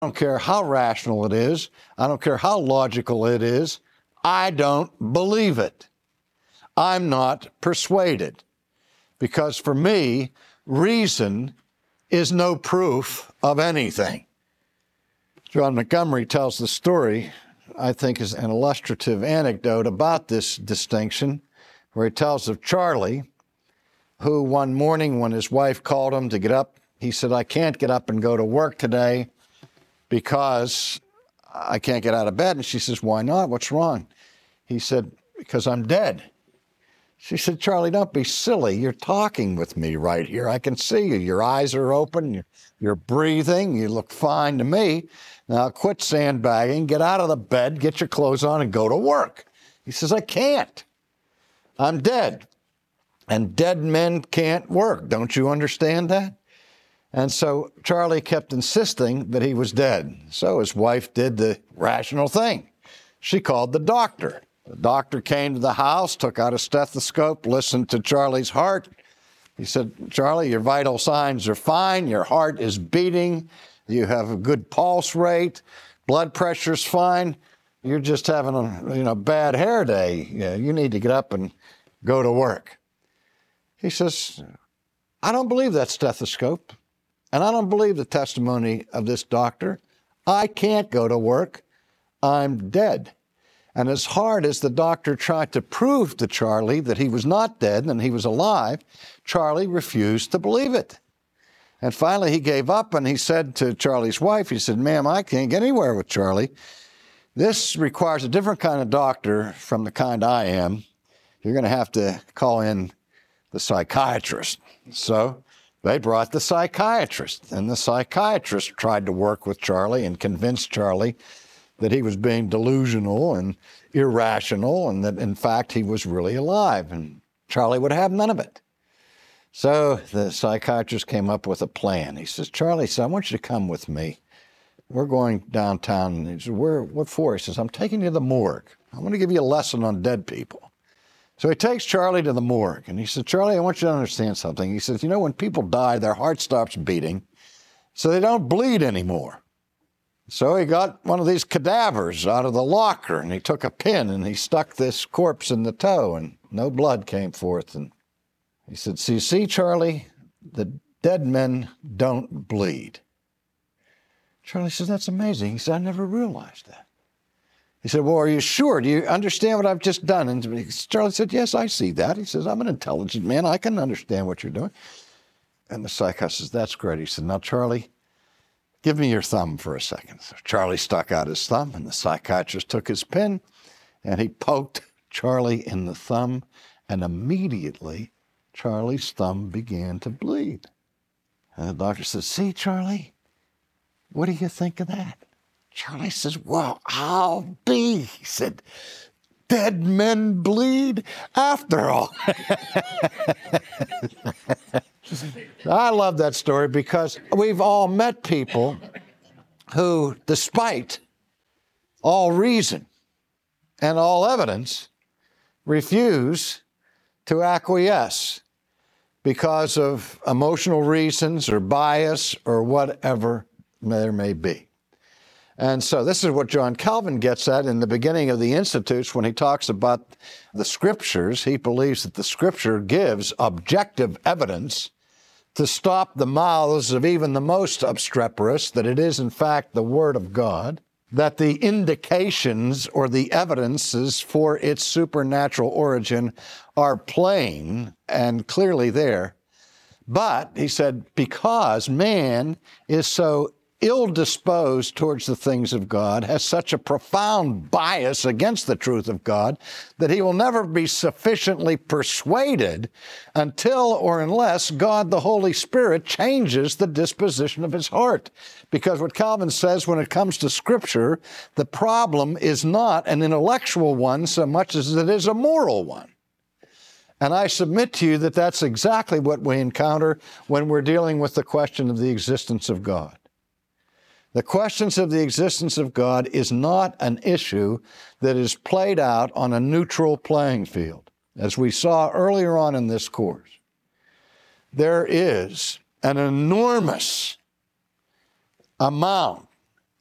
don't care how rational it is. I don't care how logical it is. I don't believe it. I'm not persuaded. Because for me, reason is no proof of anything. John Montgomery tells the story, I think is an illustrative anecdote about this distinction, where he tells of Charlie, who one morning when his wife called him to get up, he said, I can't get up and go to work today because I can't get out of bed. And she says, why not? What's wrong? He said, because I'm dead. She said, Charlie, don't be silly. You're talking with me right here. I can see you. Your eyes are open. You're breathing. You look fine to me. Now quit sandbagging. Get out of the bed, get your clothes on, and go to work. He says, I can't. I'm dead. And dead men can't work. Don't you understand that? And so Charlie kept insisting that he was dead. So his wife did the rational thing. She called the doctor. The doctor came to the house, took out a stethoscope, listened to Charlie's heart. He said, Charlie, your vital signs are fine. Your heart is beating. You have a good pulse rate. Blood pressure's fine. You're just having a bad hair day. You need to get up and go to work. He says, I don't believe that stethoscope, and I don't believe the testimony of this doctor. I can't go to work. I'm dead. And as hard as the doctor tried to prove to Charlie that he was not dead and he was alive, Charlie refused to believe it. And finally he gave up and he said to Charlie's wife, he said, ma'am, I can't get anywhere with Charlie. This requires a different kind of doctor from the kind I am. You're going to have to call in the psychiatrist. So they brought the psychiatrist, and the psychiatrist tried to work with Charlie and convince Charlie that he was being delusional and irrational and that, in fact, he was really alive. And Charlie would have none of it. So the psychiatrist came up with a plan. He says, Charlie, I want you to come with me. We're going downtown. And he says, what for? He says, I'm taking you to the morgue. I want to give you a lesson on dead people. So he takes Charlie to the morgue. And he said, Charlie, I want you to understand something. He says, when people die, their heart stops beating, so they don't bleed anymore. So he got one of these cadavers out of the locker, and he took a pin, and he stuck this corpse in the toe, and no blood came forth. And he said, see, Charlie, the dead men don't bleed. Charlie says, that's amazing. He said, I never realized that. He said, well, are you sure? Do you understand what I've just done? And Charlie said, yes, I see that. He says, I'm an intelligent man. I can understand what you're doing. And the psychiatrist says, that's great. He said, now, Charlie, give me your thumb for a second. So Charlie stuck out his thumb, and the psychiatrist took his pen, and he poked Charlie in the thumb, and immediately Charlie's thumb began to bleed. And the doctor says, see, Charlie, what do you think of that? Charlie says, well, I'll be. He said, dead men bleed after all. I love that story because we've all met people who, despite all reason and all evidence, refuse to acquiesce because of emotional reasons or bias or whatever there may be. And so this is what John Calvin gets at in the beginning of the Institutes when he talks about the Scriptures. He believes that the Scripture gives objective evidence to stop the mouths of even the most obstreperous, that it is in fact the Word of God, that the indications or the evidences for its supernatural origin are plain and clearly there. But, he said, because man is so ill-disposed towards the things of God, has such a profound bias against the truth of God, that he will never be sufficiently persuaded until or unless God the Holy Spirit changes the disposition of his heart. Because what Calvin says when it comes to Scripture, the problem is not an intellectual one so much as it is a moral one. And I submit to you that that's exactly what we encounter when we're dealing with the question of the existence of God. The questions of the existence of God is not an issue that is played out on a neutral playing field. As we saw earlier on in this course, there is an enormous amount